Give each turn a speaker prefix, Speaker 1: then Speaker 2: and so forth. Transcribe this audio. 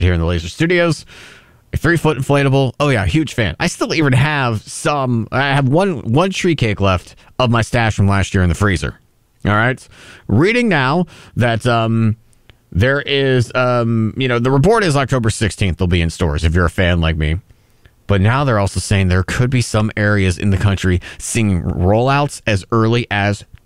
Speaker 1: here in the Laser Studios. A 3-foot inflatable. Oh yeah, huge fan. I still even have some. I have one tree cake left of my stash from last year in the freezer. All right. Reading now that there is, the report is October 16th. They'll be in stores if you're a fan like me. But now they're also saying there could be some areas in the country seeing rollouts as early as